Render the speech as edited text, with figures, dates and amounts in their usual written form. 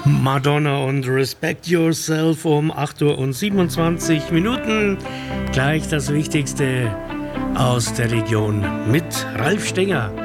Madonna und Respect Yourself um 8:27 Uhr. Gleich das Wichtigste aus der Region mit Ralf Stenger.